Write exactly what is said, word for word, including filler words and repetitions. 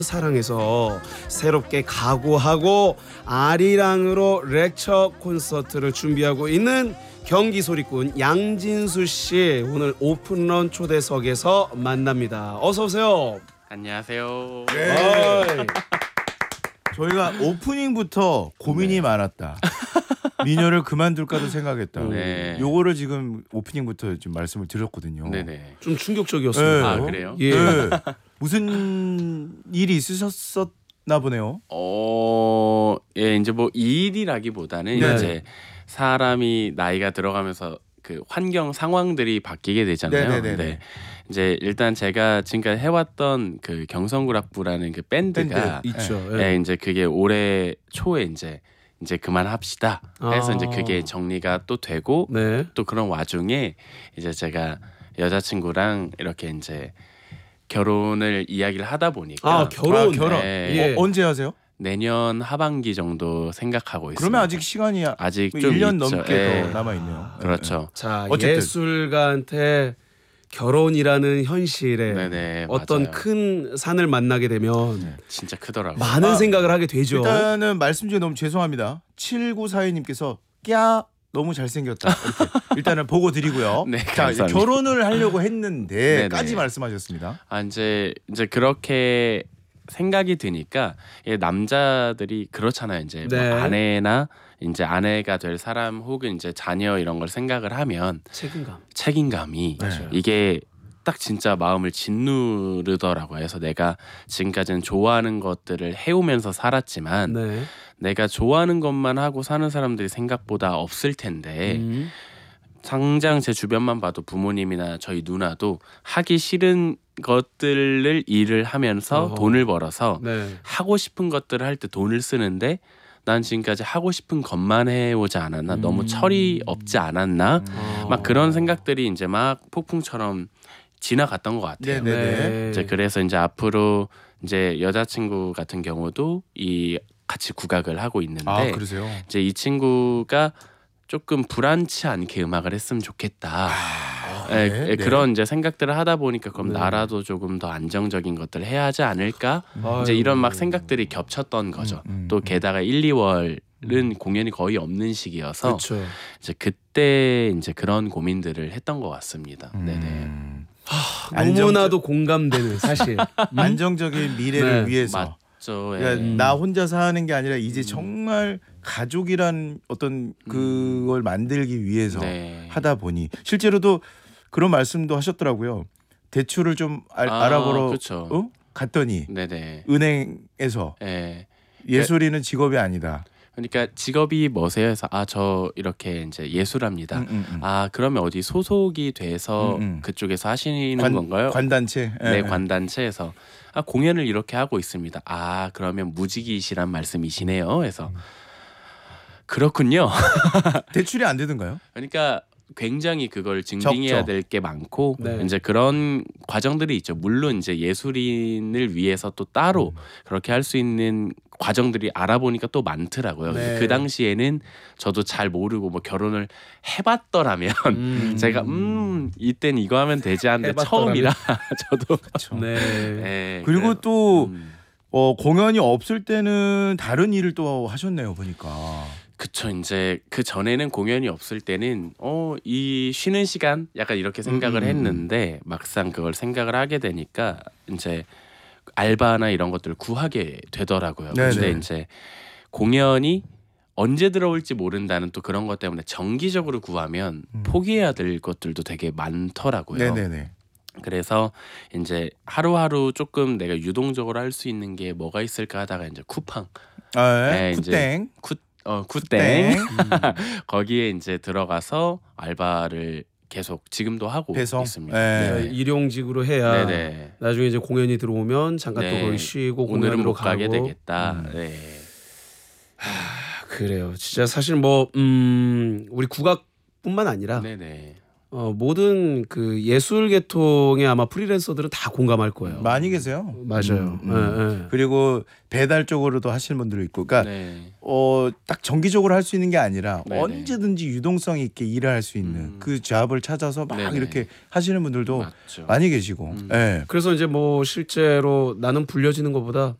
사랑해서 새롭게 각오하고 아리랑으로 렉처 콘서트를 준비하고 있는 경기 소리꾼 양진수 씨 오늘 오픈런 초대석에서 만납니다. 어서 오세요. 안녕하세요. 네. 저희가 오프닝부터 고민이 네. 많았다. 미녀를 그만둘까도 생각했다. 네. 요거를 지금 오프닝부터 지금 말씀을 드렸거든요. 네네. 좀 충격적이었어요. 네. 아 그래요? 예. 네. 무슨 일이 있으셨었나 보네요. 어, 예, 이제 뭐 일이라기보다는 네. 이제 사람이 나이가 들어가면서 그 환경 상황들이 바뀌게 되잖아요. 네네네네. 네. 이제 일단 제가 지금까지 해왔던 그 경성구락부라는 그 밴드가 밴드. 있죠. 예, 이제 그게 올해 초에 이제 이제 그만합시다 해서 아. 이제 그게 정리가 또 되고 네. 또 그런 와중에 이제 제가 여자친구랑 이렇게 이제 결혼을 이야기를 하다 보니까 아 결혼. 아, 결혼. 네. 예. 어, 언제 하세요? 내년 하반기 정도 생각하고 있습니다. 그러면 아직 시간이 아직 좀 일 년 있죠. 넘게 예. 더 남아 있네요. 그렇죠. 자 어쨌든. 예술가한테 결혼이라는 현실에 네네, 어떤 맞아요. 큰 산을 만나게 되면 진짜 크더라고요. 많은 아, 생각을 하게 되죠. 일단은 말씀 중에 너무 죄송합니다. 칠구사이님께서 꺄 너무 잘생겼다. 이렇게 일단은 보고 드리고요. 네, 자, 이제 감사합니다. 결혼을 하려고 했는데까지 네네. 말씀하셨습니다. 아 이제 이제 그렇게 생각이 드니까 예, 남자들이 그렇잖아요. 이제 뭐 네. 아내나 이제 아내가 될 사람 혹은 이제 자녀 이런 걸 생각을 하면 책임감. 책임감이 맞아요. 이게 딱 진짜 마음을 짓누르더라고요. 그래서 내가 지금까지는 좋아하는 것들을 해오면서 살았지만 네. 내가 좋아하는 것만 하고 사는 사람들이 생각보다 없을 텐데 음. 당장 제 주변만 봐도 부모님이나 저희 누나도 하기 싫은 것들을 일을 하면서 어허. 돈을 벌어서 네. 하고 싶은 것들을 할 때 돈을 쓰는데 난 지금까지 하고 싶은 것만 해오지 않았나 음. 너무 철이 없지 않았나 어. 막 그런 생각들이 이제 막 폭풍처럼 지나갔던 것 같아요. 네네네. 네. 이제 그래서 이제 앞으로 이제 여자친구 같은 경우도 이 같이 국악을 하고 있는데 아 그러세요? 이제 이 친구가 조금 불안치 않게 음악을 했으면 좋겠다. 아, 예, 네, 예, 네. 그런 이제 생각들을 하다 보니까 그럼 네. 나라도 조금 더 안정적인 것들을 해야 하지 않을까? 아유. 이제 이런 막 생각들이 겹쳤던 거죠. 음, 음, 또 음. 게다가 일, 이월은 공연이 거의 없는 시기여서 그렇죠. 이제 그때 이제 그런 고민들을 했던 것 같습니다. 네네. 음. 안정적- 너무나도 공감되는 사실. 안정적인 미래를 네. 위해서 맞죠. 예. 그러니까 음. 나 혼자 사는 게 아니라 이제 정말 가족이란 어떤 그걸 만들기 위해서 네. 하다 보니 실제로도 그런 말씀도 하셨더라고요. 대출을 좀 알, 아, 알아보러 그쵸. 어? 갔더니 네네. 은행에서 예. 예술인은 직업이 아니다. 그러니까 직업이 뭐세요? 해서 아 저 이렇게 이제 예술합니다. 음, 음, 음. 아 그러면 어디 소속이 돼서 음, 음. 그쪽에서 하시는 관- 건가요? 관단체. 예, 네, 예. 관단체에서 아 공연을 이렇게 하고 있습니다. 아 그러면 무직이시란 말씀이시네요. 그래서 그렇군요. 대출이 안 되던가요? 그러니까 굉장히 그걸 증빙해야 적죠. 될 게 많고 네. 이제 그런 과정들이 있죠. 물론 이제 예술인을 위해서 또 따로 그렇게 할 수 있는 과정들이 알아보니까 또 많더라고요. 네. 그 당시에는 저도 잘 모르고 뭐 결혼을 해봤더라면 음. 제가 음 이땐 이거 하면 되지 않는데 해봤더라면. 처음이라 저도 네. 네, 그리고 그래- 또 음. 어, 공연이 없을 때는 다른 일을 또 하셨네요 보니까. 그쵸. 이제 그 전에는 공연이 없을 때는 어 이 쉬는 시간 약간 이렇게 생각을 음, 음, 음. 했는데 막상 그걸 생각을 하게 되니까 이제 알바나 이런 것들을 구하게 되더라고요. 네네. 근데 이제 공연이 언제 들어올지 모른다는 또 그런 것 때문에 정기적으로 구하면 음. 포기해야 될 것들도 되게 많더라고요. 네네네. 그래서 이제 하루하루 조금 내가 유동적으로 할 수 있는 게 뭐가 있을까 하다가 이제 쿠팡, 아, 네, 이제 굿땡. 쿠, 어, 굿땡 땡. 거기에 이제 들어가서 알바를 계속 지금도 하고 배송? 있습니다. 네. 네. 일용직으으로 해야 네네. 나중에 이제 공연이 들어오면 잠깐 또 네. 거기 쉬고 오늘은 공연으로 못 가게 가고. 되겠다. 음. 네. 아, 그래요. 진짜 사실 뭐 음, 우리 국악뿐만 아니라 네네. 어, 모든 그 예술 계통의 아마 프리랜서들은 다 공감할 거예요. 많이 계세요. 맞아요. 음, 음. 예, 예. 그리고 배달 쪽으로도 하시는 분들도 있고, 그러니까 네. 어, 딱 정기적으로 할 수 있는 게 아니라 네네. 언제든지 유동성 있게 일을 할 수 있는 음. 그 잡을 찾아서 막 네네. 이렇게 하시는 분들도 맞죠. 많이 계시고, 음. 예. 그래서 이제 뭐 실제로 나는 불려지는 것보다